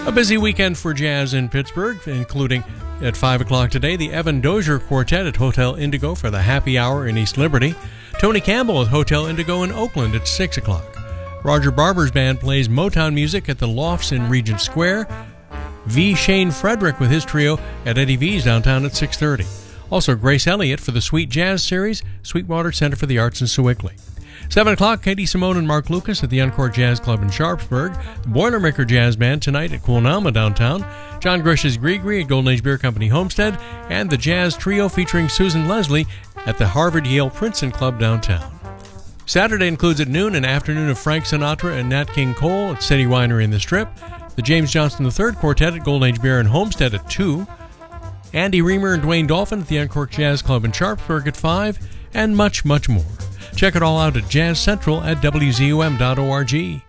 A busy weekend for jazz in Pittsburgh, including at 5 o'clock today, the Evan Dozier Quartet at Hotel Indigo for the Happy Hour in East Liberty. Tony Campbell at Hotel Indigo in Oakland at 6 o'clock. Roger Barber's band plays Motown music at the Lofts in Regent Square. V. Shane Frederick with his trio at Eddie V's downtown at 6:30. Also, Grace Elliott for the Sweet Jazz Series, Sweetwater Center for the Arts in Sewickley. 7 o'clock, Katie Simone and Mark Lucas at the Encore Jazz Club in Sharpsburg. The Boilermaker Jazz Band tonight at Coolnalma downtown. John Grish's Grigri at Golden Age Beer Company Homestead. And the Jazz Trio featuring Susan Leslie at the Harvard-Yale Princeton Club downtown. Saturday includes at noon an afternoon of Frank Sinatra and Nat King Cole at City Winery in the Strip. The James Johnson III Quartet at Golden Age Beer and Homestead at 2. Andy Reamer and Dwayne Dolphin at the Uncorked Jazz Club in Sharpsburg at 5. And much, much more. Check it all out at Jazz Central at WZUM.org.